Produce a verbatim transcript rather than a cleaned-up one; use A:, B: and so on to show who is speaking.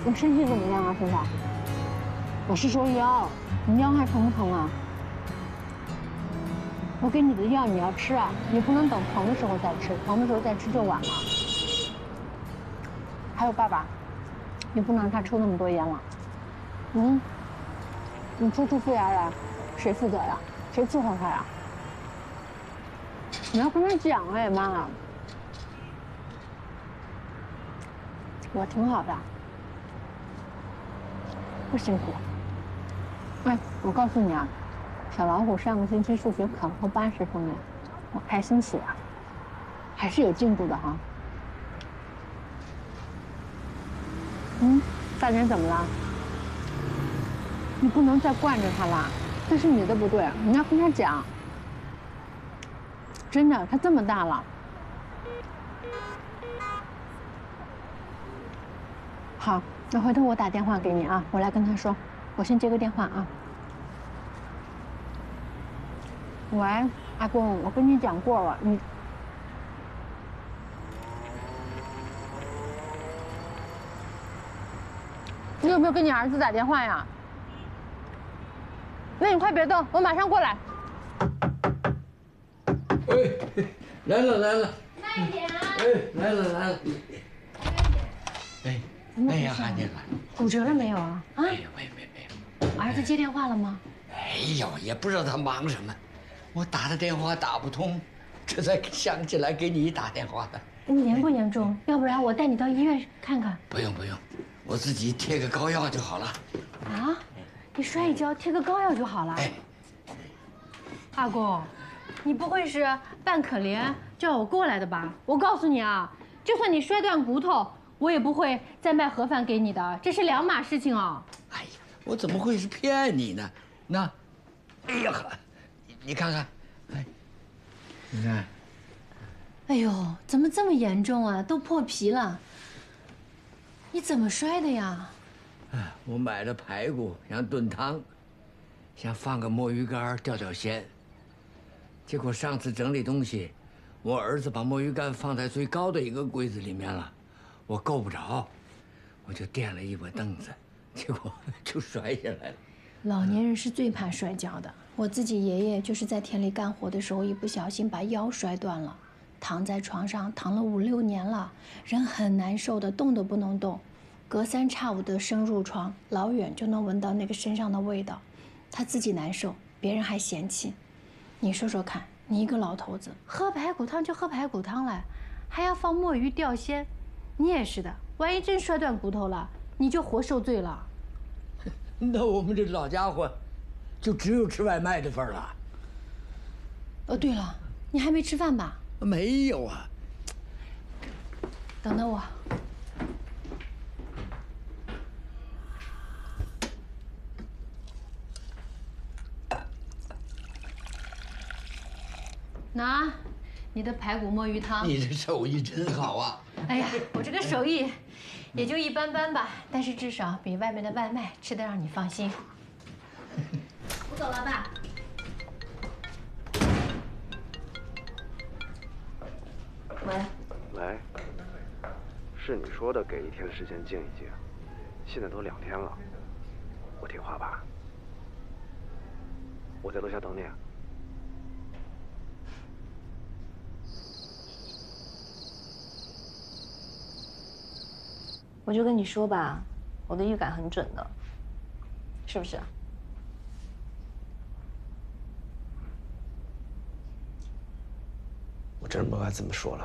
A: 你身体怎么样啊？现在？我是说腰，你腰还疼不疼啊？我给你的药你要吃啊，你不能等疼的时候再吃，疼的时候再吃就晚了。还有爸爸，你不能让他抽那么多烟了。嗯，你抽出肺癌来，谁负责呀？谁伺候他呀？你要跟他讲哎，妈，我挺好的，不辛苦。哎，我告诉你啊，小老虎上个星期数学考过八十分了，我开心死了，还是有进步的哈。嗯，大姐怎么了？你不能再惯着他了，这是你的不对，你要跟他讲。真的，他这么大了。好，那回头我打电话给你啊，我来跟他说。我先接个电话啊。喂，阿公，我跟你讲过了，你。你有没有跟你儿子打电话呀？那你快别动，我马上过来。
B: 哎，来了来了，
C: 慢一点啊！
B: 哎，来了来了。哎，哎呀，韩姐来，
A: 骨折了没有啊？啊？
B: 没有没有没有没有。
A: 儿子接电话了吗？
B: 没有，也不知道他忙什么。我打的电话打不通，这才想起来给你打电话的。
A: 你严不严重？要不然我带你到医院看看。
B: 不用不用，我自己贴个膏药就好了。
A: 啊？你摔一跤贴个膏药就好了？
B: 哎，
A: 阿公，你不会是扮可怜叫我过来的吧？我告诉你啊，就算你摔断骨头，我也不会再卖盒饭给你的，这是两码事情啊。
B: 哎呀，我怎么会是骗你呢？那，哎呀呵，你你看看，哎，你看。
A: 哎呦，怎么这么严重啊？都破皮了。你怎么摔的呀？
B: 哎，我买了排骨想炖汤，想放个墨鱼干吊吊鲜。结果上次整理东西，我儿子把墨鱼干放在最高的一个柜子里面了，我够不着，我就垫了一把凳子，结果就摔下来了。
D: 老年人是最怕摔跤的。我自己爷爷就是在田里干活的时候，一不小心把腰摔断了，躺在床上躺了五六年了，人很难受的，动都不能动。隔三差五的生褥疮，老远就能闻到那个身上的味道。他自己难受，别人还嫌弃。你说说看，你一个老头子，喝排骨汤就喝排骨汤了，还要放墨鱼吊鲜，你也是的，万一真摔断骨头了，你就活受罪了。
B: 那我们这老家伙，就只有吃外卖的份儿了。
D: 哦，对了，你还没吃饭吧？
B: 没有啊。
D: 等等我。
A: 拿，你的排骨墨鱼汤。
B: 你这手艺真好啊！
A: 哎呀，我这个手艺也就一般般吧，但是至少比外面的外卖吃得让你放心。我走了，爸。喂。
E: 喂，是你说的给一天时间静一静，现在都两天了，我听话吧。我在楼下等你。
C: 我就跟你说吧，我的预感很准的，是不是啊？
E: 我真不该这么说了。